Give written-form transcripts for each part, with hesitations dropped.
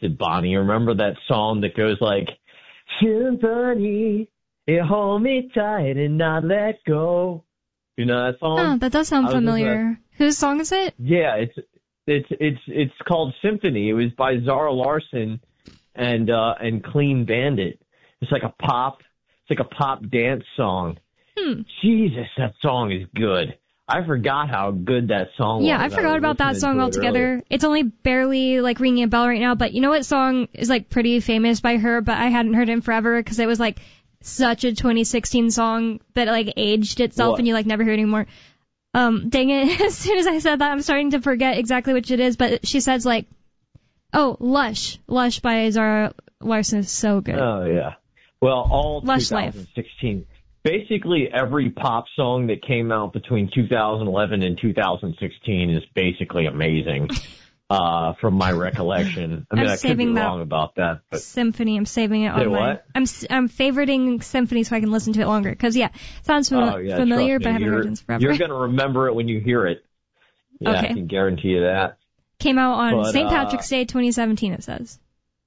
it, Bonnie. You remember that song that goes like, Symphony, you hold me tight and not let go. You know that song? Oh, that does sound familiar. Whose song is it? Yeah, it's called Symphony. It was by Zara Larsson and Clean Bandit. It's like a pop dance song. Jesus, that song is good. I forgot how good that song was. Yeah, I forgot about that song altogether. It's only barely like ringing a bell right now, but you know what song is like pretty famous by her, but I hadn't heard it in forever because it was like such a 2016 song that like aged itself and you like never hear it anymore. Dang it, as soon as I said that, I'm starting to forget exactly which it is, but she says like, oh, Lush. Lush by Zara Larsson is so good. Oh, yeah. Well, all Lush 2016. Life. Basically, every pop song that came out between 2011 and 2016 is basically amazing, from my recollection. I mean, I could be wrong about that. But Symphony, I'm saving it on my... I'm favoriting Symphony so I can listen to it longer. Because, sounds familiar, but I haven't heard it in forever. You're going to remember it when you hear it. Yeah, okay. I can guarantee you that. Came out on St. Patrick's Day 2017, it says.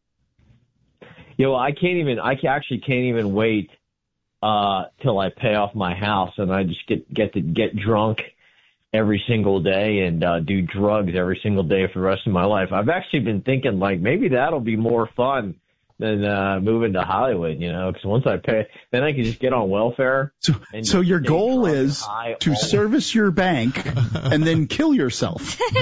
I actually can't even wait till I pay off my house and I just get to get drunk every single day and do drugs every single day for the rest of my life. I've actually been thinking like maybe that'll be more fun than moving to Hollywood, because once I pay, then I can just get on welfare. So your goal is to service your bank and then kill yourself. Well,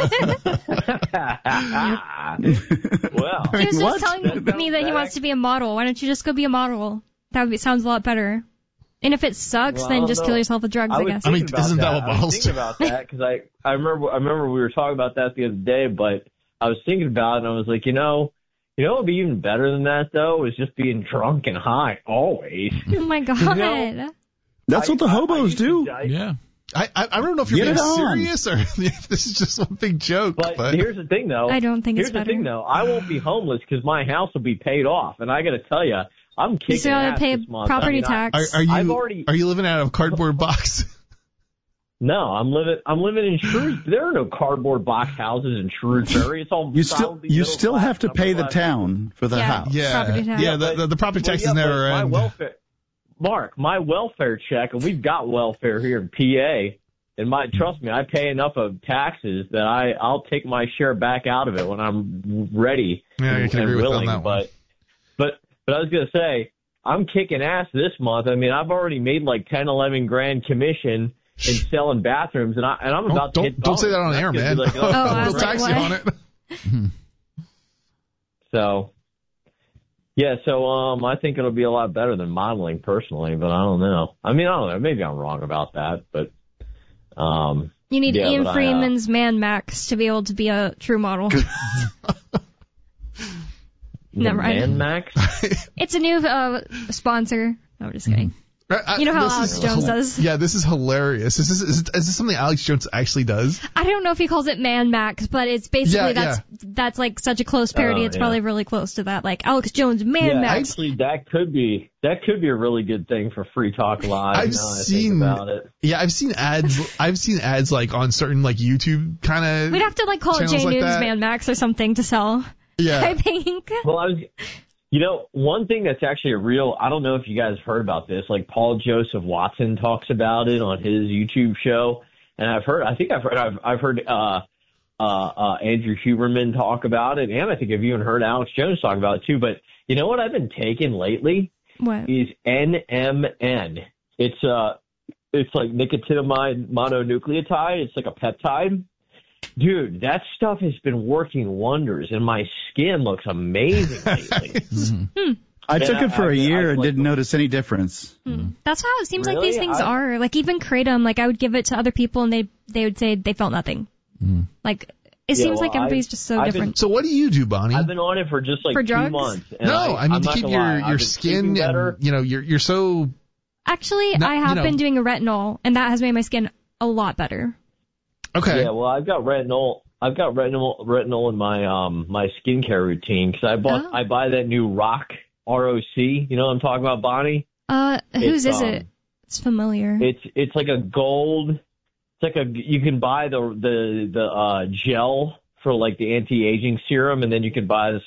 he was just telling me that he wants to be a model. Why don't you just go be a model? Sounds a lot better. And if it sucks, then just kill yourself with drugs, I guess. I mean, isn't that what models do? I was thinking about that because I remember we were talking about that the other day, but I was thinking about it and I was like, what would be even better than that, though, is just being drunk and high always. Oh, my God. That's what the hobos do. Yeah. I don't know if you're being serious or if this is just one big joke. But here's the thing, though. I don't think it's better. Here's the thing, though. I won't be homeless because my house will be paid off. And I got to tell you, I'm kicking ass pay this month. Property tax. Are you living out of a cardboard box? No, I'm living in Shrewsbury. There are no cardboard box houses in Shrewsbury. It's all you still have to pay the town for the house. Yeah, property tax. The property taxes never end. My welfare check, and we've got welfare here in PA, and trust me, I pay enough of taxes that I'll take my share back out of it when I'm ready and willing. But I was gonna say, I'm kicking ass this month. I mean, I've already made like 10, 11 grand commission in selling bathrooms, and I'm about to hit. Don't say that on air, man. Like, they'll tax you on it. So, I think it'll be a lot better than modeling personally, but I don't know. I mean, I don't know. Maybe I'm wrong about that, but you need Ian Freeman's Man Max to be able to be a true model. Never mind. Man Max? It's a new sponsor. No, I'm just kidding. You know how Alex Jones does? Yeah, this is hilarious. Is this something Alex Jones actually does? I don't know if he calls it Man Max, but it's basically that's like such a close parody. It's probably really close to that, like Alex Jones Man Max. Actually, that could be a really good thing for Free Talk Live. I've seen ads. I've seen ads like on certain like YouTube kind of. We'd have to like call it J News Man Max or something to sell. Yeah. I think. Well, one thing that's actually I don't know if you guys heard about this, like Paul Joseph Watson talks about it on his YouTube show. And I've heard Andrew Huberman talk about it. And I think I've even heard Alex Jones talk about it too. But you know what I've been taking lately? What? Is NMN. It's like nicotinamide mononucleotide. It's like a peptide. Dude, that stuff has been working wonders, and my skin looks amazing lately. I took it for a year and didn't notice any difference. That's how it seems like these things are. Like even Kratom, like I would give it to other people, and they would say they felt nothing. Like it seems like everybody's just so different. So what do you do, Bonnie? I've been on it for just like 2 months. And I mean to keep your skin better. And, you're so. Actually, I have been doing a retinol, and that has made my skin a lot better. Okay. Yeah, well, I've got retinol in my my skincare routine because I buy that new ROC, R-O-C. You know what I'm talking about, Bonnie? Whose is it? It's familiar. It's like a gold. It's like you can buy the gel for like the anti-aging serum, and then you can buy the